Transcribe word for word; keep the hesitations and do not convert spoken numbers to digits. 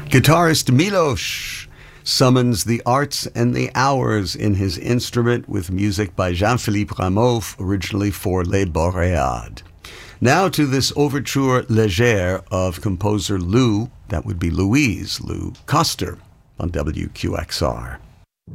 Guitarist Milos summons the arts and the hours in his instrument with music by Jean-Philippe Rameau, originally for Les Boréades. Now to this overture légère of composer Lou, that would be Louise Lou Koster on W Q X R.